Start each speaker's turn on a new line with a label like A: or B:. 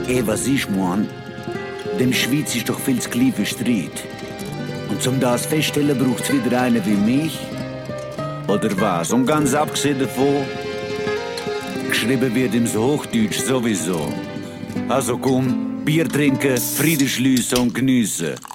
A: Was ich mein, dem Schweiz ist doch viel zu klein für Streit. Und zum das feststellen braucht's wieder einen wie mich? Oder was? Und ganz abgesehen davon, geschrieben wird im Hochdeutsch sowieso. Also komm, Bier trinken, Frieden schliessen und geniessen.